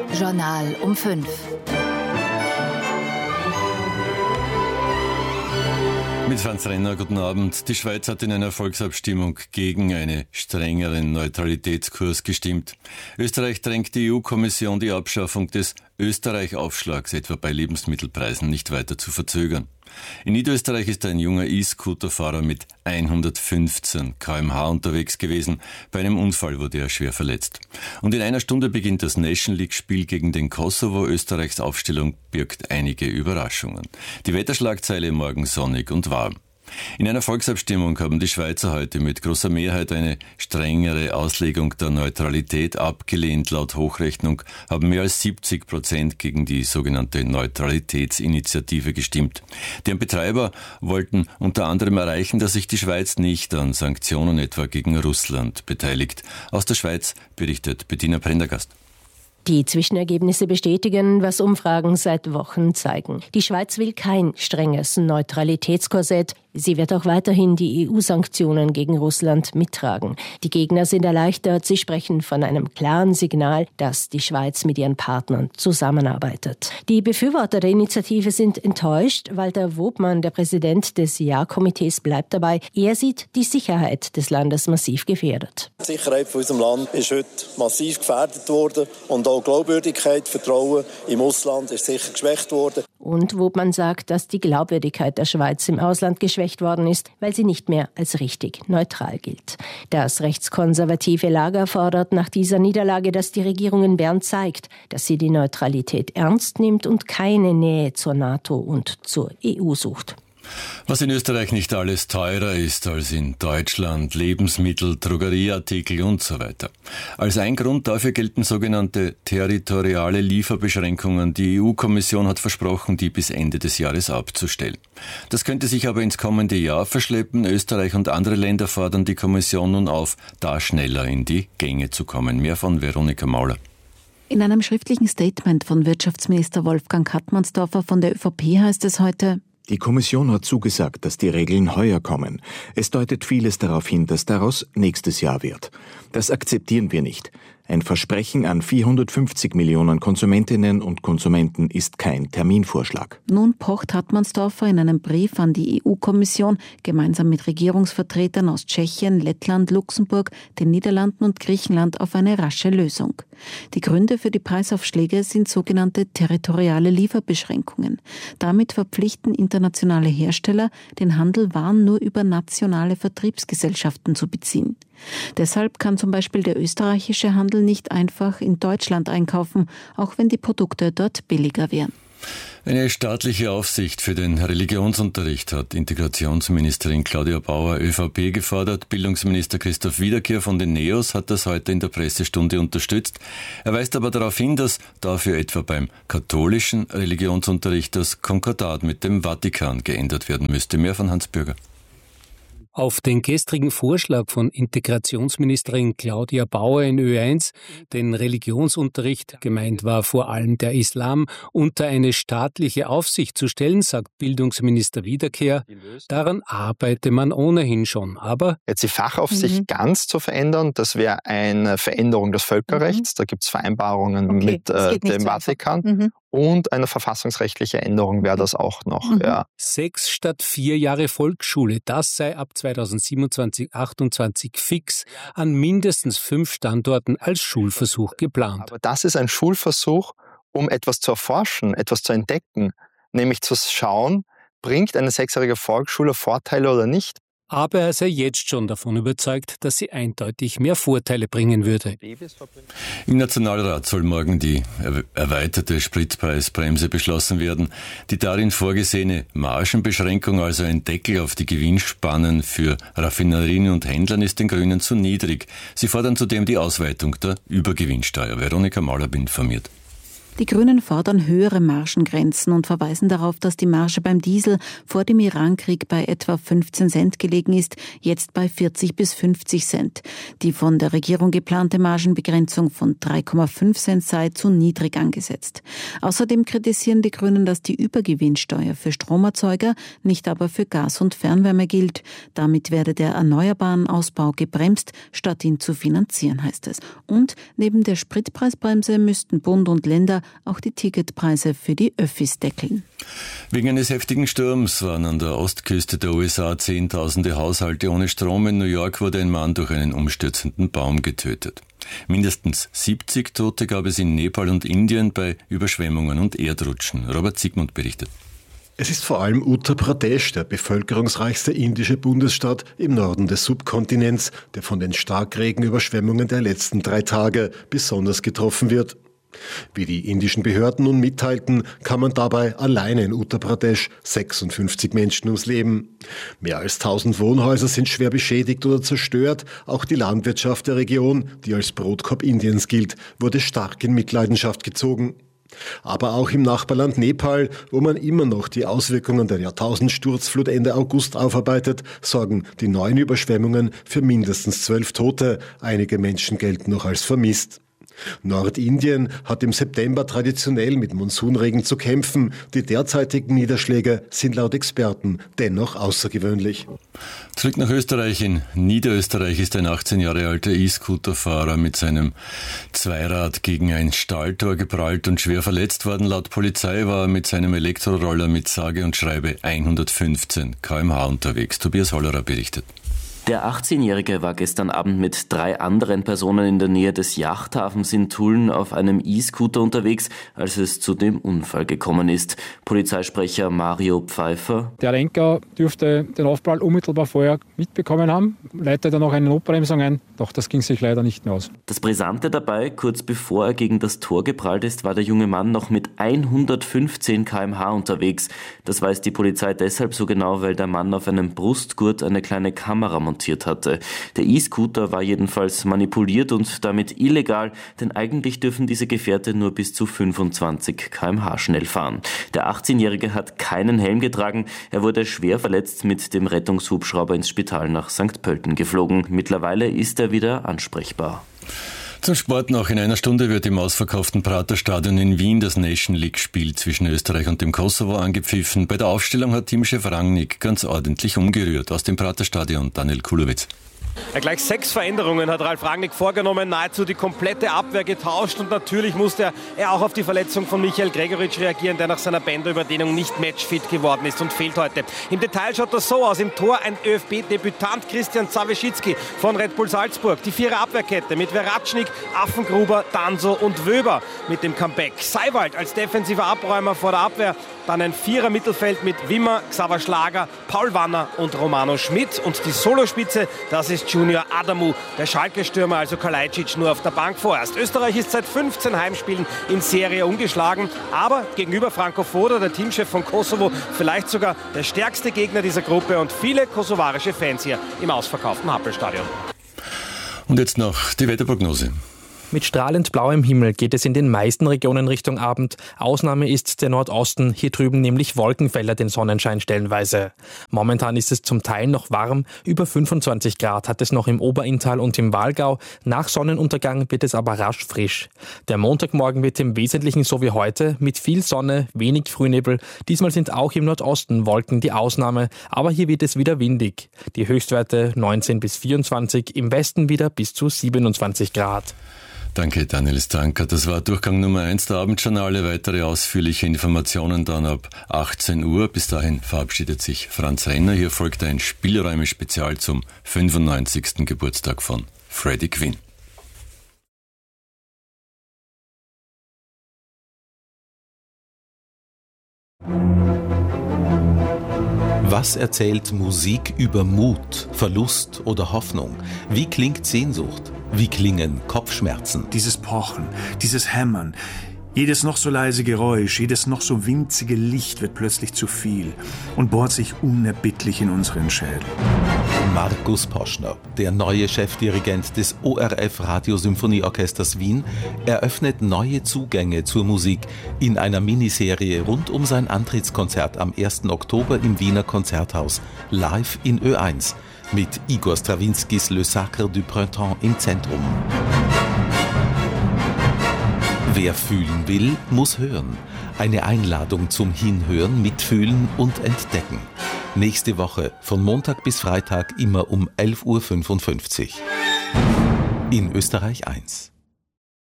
Journal um 5. Mit Franz Renner, guten Abend. Die Schweiz hat in einer Volksabstimmung gegen einen strengeren Neutralitätskurs gestimmt. Österreich drängt die EU-Kommission, die Abschaffung des Österreich-Aufschlags etwa bei Lebensmittelpreisen nicht weiter zu verzögern. In Niederösterreich ist ein junger E-Scooter-Fahrer mit 115 km/h unterwegs gewesen. Bei einem Unfall wurde er schwer verletzt. Und in einer Stunde beginnt das Nation League-Spiel gegen den Kosovo. Österreichs Aufstellung birgt einige Überraschungen. Die Wetterschlagzeile morgen sonnig und warm. In einer Volksabstimmung haben die Schweizer heute mit großer Mehrheit eine strengere Auslegung der Neutralität abgelehnt. Laut Hochrechnung haben mehr als 70% gegen die sogenannte Neutralitätsinitiative gestimmt. Deren Betreiber wollten unter anderem erreichen, dass sich die Schweiz nicht an Sanktionen etwa gegen Russland beteiligt. Aus der Schweiz berichtet Bettina Prendergast. Die Zwischenergebnisse bestätigen, was Umfragen seit Wochen zeigen. Die Schweiz will kein strenges Neutralitätskorsett. Sie wird auch weiterhin die EU-Sanktionen gegen Russland mittragen. Die Gegner sind erleichtert. Sie sprechen von einem klaren Signal, dass die Schweiz mit ihren Partnern zusammenarbeitet. Die Befürworter der Initiative sind enttäuscht. Walter Wobmann, der Präsident des Ja-Komitees, bleibt dabei. Er sieht die Sicherheit des Landes massiv gefährdet. Die Sicherheit von unserem Land ist heute massiv gefährdet worden. Und auch Glaubwürdigkeit, Vertrauen im Ausland ist sicher geschwächt worden. Und Wobmann sagt, dass die Glaubwürdigkeit der Schweiz im Ausland geschwächt worden ist, weil sie nicht mehr als richtig neutral gilt. Das rechtskonservative Lager fordert nach dieser Niederlage, dass die Regierung in Bern zeigt, dass sie die Neutralität ernst nimmt und keine Nähe zur NATO und zur EU sucht. Was in Österreich nicht alles teurer ist als in Deutschland, Lebensmittel, Drogerieartikel und so weiter. Als ein Grund dafür gelten sogenannte territoriale Lieferbeschränkungen. Die EU-Kommission hat versprochen, die bis Ende des Jahres abzustellen. Das könnte sich aber ins kommende Jahr verschleppen. Österreich und andere Länder fordern die Kommission nun auf, da schneller in die Gänge zu kommen. Mehr von Veronika Mauler. In einem schriftlichen Statement von Wirtschaftsminister Wolfgang Hartmannsdorfer von der ÖVP heißt es heute: Die Kommission hat zugesagt, dass die Regeln heuer kommen. Es deutet vieles darauf hin, dass daraus nächstes Jahr wird. Das akzeptieren wir nicht. Ein Versprechen an 450 Millionen Konsumentinnen und Konsumenten ist kein Terminvorschlag. Nun pocht Hartmannsdorfer in einem Brief an die EU-Kommission gemeinsam mit Regierungsvertretern aus Tschechien, Lettland, Luxemburg, den Niederlanden und Griechenland auf eine rasche Lösung. Die Gründe für die Preisaufschläge sind sogenannte territoriale Lieferbeschränkungen. Damit verpflichten internationale Hersteller, den Handel Waren nur über nationale Vertriebsgesellschaften zu beziehen. Deshalb kann zum Beispiel der österreichische Handel nicht einfach in Deutschland einkaufen, auch wenn die Produkte dort billiger wären. Eine staatliche Aufsicht für den Religionsunterricht hat Integrationsministerin Claudia Bauer, ÖVP, gefordert. Bildungsminister Christoph Wiederkehr von den NEOS hat das heute in der Pressestunde unterstützt. Er weist aber darauf hin, dass dafür etwa beim katholischen Religionsunterricht das Konkordat mit dem Vatikan geändert werden müsste. Mehr von Hans Bürger. Auf den gestrigen Vorschlag von Integrationsministerin Claudia Bauer in Ö1, den Religionsunterricht, gemeint war vor allem der Islam, unter eine staatliche Aufsicht zu stellen, sagt Bildungsminister Wiederkehr, daran arbeite man ohnehin schon. Aber jetzt die Fachaufsicht ganz zu verändern, das wäre eine Veränderung des Völkerrechts. Da gibt es Vereinbarungen mit dem Vatikan. Und eine verfassungsrechtliche Änderung wäre das auch noch. Ja. 6 statt 4 Jahre Volksschule, das sei ab 2027/28 fix an mindestens 5 Standorten als Schulversuch geplant. Aber das ist ein Schulversuch, um etwas zu erforschen, etwas zu entdecken, nämlich zu schauen, bringt eine 6-jährige Volksschule Vorteile oder nicht. Aber er sei jetzt schon davon überzeugt, dass sie eindeutig mehr Vorteile bringen würde. Im Nationalrat soll morgen die erweiterte Spritpreisbremse beschlossen werden. Die darin vorgesehene Margenbeschränkung, also ein Deckel auf die Gewinnspannen für Raffinerien und Händlern, ist den Grünen zu niedrig. Sie fordern zudem die Ausweitung der Übergewinnsteuer. Veronika Mauler informiert. Die Grünen fordern höhere Margengrenzen und verweisen darauf, dass die Marge beim Diesel vor dem Irankrieg bei etwa 15 Cent gelegen ist, jetzt bei 40 bis 50 Cent. Die von der Regierung geplante Margenbegrenzung von 3,5 Cent sei zu niedrig angesetzt. Außerdem kritisieren die Grünen, dass die Übergewinnsteuer für Stromerzeuger, nicht aber für Gas und Fernwärme gilt. Damit werde der erneuerbaren Ausbau gebremst, statt ihn zu finanzieren, heißt es. Und neben der Spritpreisbremse müssten Bund und Länder auch die Ticketpreise für die Öffis deckeln. Wegen eines heftigen Sturms waren an der Ostküste der USA Zehntausende Haushalte ohne Strom. In New York wurde ein Mann durch einen umstürzenden Baum getötet. Mindestens 70 Tote gab es in Nepal und Indien bei Überschwemmungen und Erdrutschen. Robert Siegmund berichtet. Es ist vor allem Uttar Pradesh, der bevölkerungsreichste indische Bundesstaat im Norden des Subkontinents, der von den Starkregenüberschwemmungen der letzten 3 Tage besonders getroffen wird. Wie die indischen Behörden nun mitteilten, kamen dabei alleine in Uttar Pradesh 56 Menschen ums Leben. Mehr als 1000 Wohnhäuser sind schwer beschädigt oder zerstört. Auch die Landwirtschaft der Region, die als Brotkorb Indiens gilt, wurde stark in Mitleidenschaft gezogen. Aber auch im Nachbarland Nepal, wo man immer noch die Auswirkungen der Jahrtausendsturzflut Ende August aufarbeitet, sorgen die neuen Überschwemmungen für mindestens 12 Tote. Einige Menschen gelten noch als vermisst. Nordindien hat im September traditionell mit Monsunregen zu kämpfen. Die derzeitigen Niederschläge sind laut Experten dennoch außergewöhnlich. Zurück nach Österreich. In Niederösterreich ist ein 18 Jahre alter E-Scooter-Fahrer mit seinem Zweirad gegen ein Stalltor geprallt und schwer verletzt worden. Laut Polizei war er mit seinem Elektroroller mit sage und schreibe 115 km/h unterwegs. Tobias Hollerer berichtet. Der 18-Jährige war gestern Abend mit 3 anderen Personen in der Nähe des Yachthafens in Tulln auf einem E-Scooter unterwegs, als es zu dem Unfall gekommen ist. Polizeisprecher Mario Pfeiffer. Der Lenker dürfte den Aufprall unmittelbar vorher mitbekommen haben, leitete noch eine Notbremsung ein, doch das ging sich leider nicht mehr aus. Das Brisante dabei, kurz bevor er gegen das Tor geprallt ist, war der junge Mann noch mit 115 km/h unterwegs. Das weiß die Polizei deshalb so genau, weil der Mann auf einem Brustgurt eine kleine Kamera montiert hatte. Der E-Scooter war jedenfalls manipuliert und damit illegal, denn eigentlich dürfen diese Gefährte nur bis zu 25 km/h schnell fahren. Der 18-Jährige hat keinen Helm getragen. Er wurde schwer verletzt mit dem Rettungshubschrauber ins Spital nach St. Pölten geflogen. Mittlerweile ist er wieder ansprechbar. Zum Sport noch. In einer Stunde wird im ausverkauften Praterstadion in Wien das Nation League-Spiel zwischen Österreich und dem Kosovo angepfiffen. Bei der Aufstellung hat Teamchef Rangnick ganz ordentlich umgerührt. Aus dem Praterstadion Daniel Kulowitz. Gleich 6 Veränderungen hat Ralf Rangnick vorgenommen, nahezu die komplette Abwehr getauscht und natürlich musste er auch auf die Verletzung von Michael Gregoritsch reagieren, der nach seiner Bänderüberdehnung nicht matchfit geworden ist und fehlt heute. Im Detail schaut das so aus, im Tor ein ÖFB-Debütant Christian Zawischicki von Red Bull Salzburg, die 4er Abwehrkette mit Veratschnik, Affengruber, Danso und Wöber mit dem Comeback. Seiwald als defensiver Abräumer vor der Abwehr, dann ein 4er Mittelfeld mit Wimmer, Xaver Schlager, Paul Wanner und Romano Schmidt und die Solospitze, das ist Junior Adamu, der Schalke-Stürmer, also Kalajdzic, nur auf der Bank vorerst. Österreich ist seit 15 Heimspielen in Serie ungeschlagen, aber gegenüber Franco Foda, der Teamchef von Kosovo, vielleicht sogar der stärkste Gegner dieser Gruppe und viele kosovarische Fans hier im ausverkauften Happelstadion. Und jetzt noch die Wetterprognose. Mit strahlend blauem Himmel geht es in den meisten Regionen Richtung Abend. Ausnahme ist der Nordosten, hier drüben nämlich Wolkenfelder den Sonnenschein stellenweise. Momentan ist es zum Teil noch warm, über 25 Grad hat es noch im Oberinntal und im Walgau. Nach Sonnenuntergang wird es aber rasch frisch. Der Montagmorgen wird im Wesentlichen so wie heute, mit viel Sonne, wenig Frühnebel. Diesmal sind auch im Nordosten Wolken die Ausnahme, aber hier wird es wieder windig. Die Höchstwerte 19 bis 24, im Westen wieder bis zu 27 Grad. Danke, Daniel Stanker. Das war Durchgang Nummer 1 der Abendjournale. Weitere ausführliche Informationen dann ab 18 Uhr. Bis dahin verabschiedet sich Franz Renner. Hier folgt ein Spielräume-Spezial zum 95. Geburtstag von Freddie Quinn. Was erzählt Musik über Mut, Verlust oder Hoffnung? Wie klingt Sehnsucht? Wie klingen Kopfschmerzen? Dieses Pochen, dieses Hämmern, jedes noch so leise Geräusch, jedes noch so winzige Licht wird plötzlich zu viel und bohrt sich unerbittlich in unseren Schädel. Markus Poschner, der neue Chefdirigent des ORF Radiosymphonieorchesters Wien, eröffnet neue Zugänge zur Musik in einer Miniserie rund um sein Antrittskonzert am 1. Oktober im Wiener Konzerthaus, live in Ö1, mit Igor Strawinskys Le Sacre du Printemps im Zentrum. Wer fühlen will, muss hören. Eine Einladung zum Hinhören, Mitfühlen und Entdecken. Nächste Woche von Montag bis Freitag immer um 11.55 Uhr. In Österreich 1.